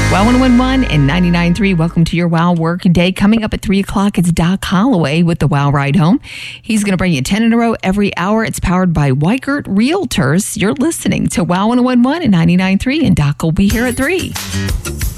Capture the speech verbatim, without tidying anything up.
Wow one oh one one and ninety-nine point three. Welcome to your Wow Work Day. Coming up at three o'clock, it's Doc Holloway with the Wow Ride Home. He's going to bring you ten in a row every hour. It's powered by Weikert Realtors. You're listening to Wow one oh one one and ninety-nine point three, and Doc will be here at three.